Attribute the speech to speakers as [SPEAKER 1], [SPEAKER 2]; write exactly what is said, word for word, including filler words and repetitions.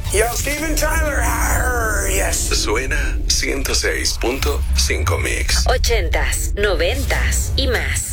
[SPEAKER 1] Yo, Steven Tyler. Arr, yes.
[SPEAKER 2] Suena ciento seis punto cinco Mix.
[SPEAKER 3] Ochentas, noventas y más.